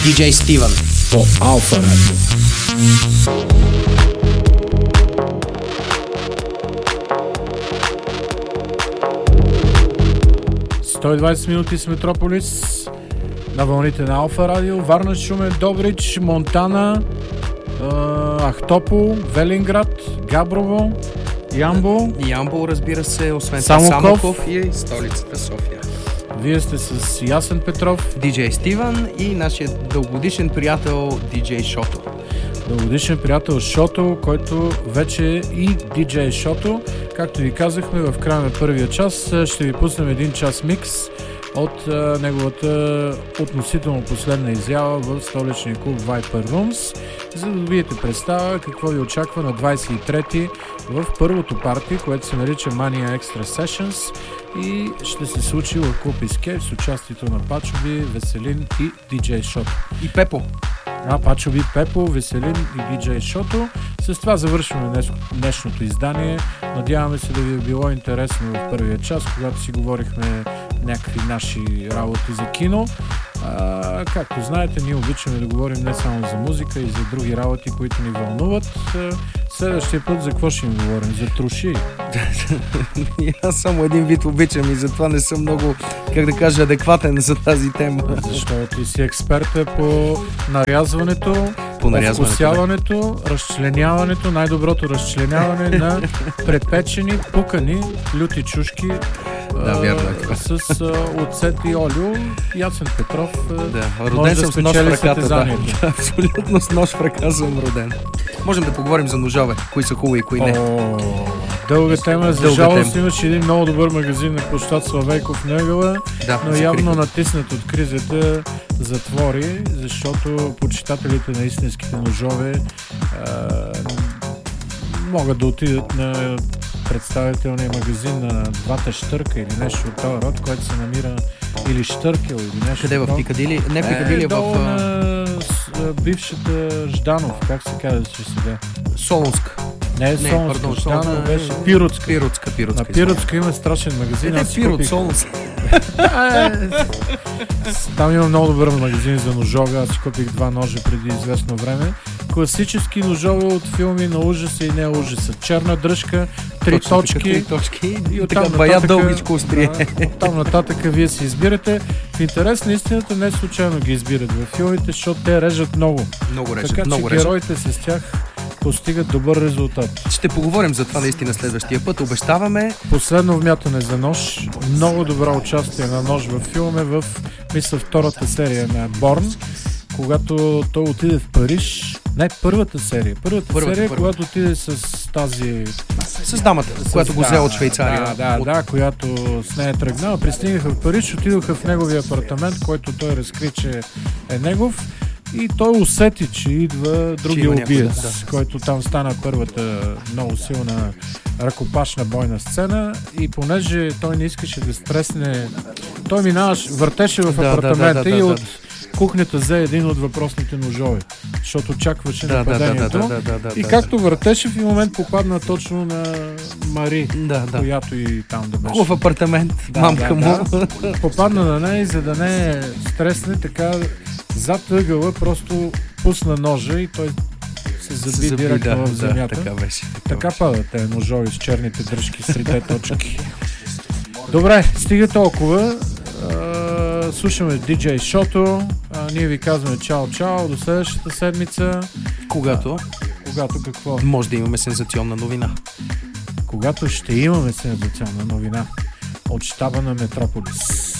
DJ Стивън по Алфа Радио. ...120 минути с Метрополис на вълните на Алфа Радио. Варна, Шумен, Добрич, Монтана, Ахтопол, Велинград, Габрово, Ямбол. Ямбол, разбира се, освен Самоков и столицата София. Вие сте с Ясен Петров, DJ Стивън и нашия дългогодишен приятел DJ Шото. Дългогодишен приятел Шото, който вече е и DJ Шото. Както ви казахме, в края на първия час ще ви пуснем един час микс от неговата относително последна изява в столичния клуб Viper Rooms, за да добиете представа какво ви очаква на 23-ти в първото парти, което се нарича Mania Extra Sessions и ще се случи в клуб Escape с участието на Пачови, Веселин и DJ Шото. И Пепо. Пачови, Пепо, Веселин и DJ Шото. С това завършваме днешното издание. Надяваме се да ви е било интересно в първия час, когато си говорихме някакви наши работи за кино. Както знаете, ние обичаме да говорим не само за музика и за други работи, които ни вълнуват. Следващия път за какво ще им говорим? За троши? Аз само един вид обичам и затова не съм много, адекватен за тази тема. Защото ти си експерта по нарязването, вкусяването, разчленяването, най-доброто разчленяване на препечени, пукани, люти чушки. Да, вярно е това. С оцет и олио. Ясен Петров роден съм с нож в ръката. Да, абсолютно с нож в ръка съм роден. Можем да поговорим за ножове, кои са хубави и кои не. Дълга тема. За жалост имаше един много добър магазин на площад Славейков Негала, но явно натиснат от кризата затвори, защото почитателите на истинските ножове могат да отидат на представителния магазин на Двата Щърка или нещо от този род, което се намира или Щъркел или нещо. Къде, в Пикадили? Не Пикадили, долу на бившата Жданов, как се казваше сега? Солунск. Не, Солунска, Жданов беше Пиротска. Пиротска. На Пиротска има страшен магазин. Пирот, Солунск. Там има много добър магазин за ножове. Аз си купих 2 ножа преди известно време. Класически ножове от филми на ужаса и не ужаса. Черна дръжка, 3 точки. И оттам нататък, дългичко острие. Оттам нататък вие си избирате. В интерес на истината не случайно ги избират във филмите, защото те режат много. Така че героите с тях постигат добър резултат. Ще поговорим за това наистина следващия път. Обещаваме. Последно вмятане за нож. Много добро участие на нож във филме в, мисля, втората серия на Борн, когато той отиде в Париж. Не, първата серия, когато отиде с тази... С дамата, която го взе от Швейцария. Да, която с нея тръгнала. Пристигнаха в Париж, отидоха в неговия апартамент, който той разкри, че е негов. И той усети, че идва другия убиец, който там стана първата много силна ръкопашна бойна сцена и понеже той не искаше да стресне, той въртеше в апартамента и от кухнята взе един от въпросните ножове, защото очакваше нападението. И както въртеше, в един момент попадна точно на Мари, която и там да беше. Хубав апартамент, мамка му. Попадна на нея и за да не стресне, така зад ъгъла просто пусна ножа и той се заби директно в земята. Така падат те ножови с черните дръжки с 3 точки. Добре, стига толкова. Слушаме DJ Шото. Ние ви казваме чао до следващата седмица. Когато какво? Може да имаме сензационна новина. Когато ще имаме сензационна новина от щаба на Метрополис.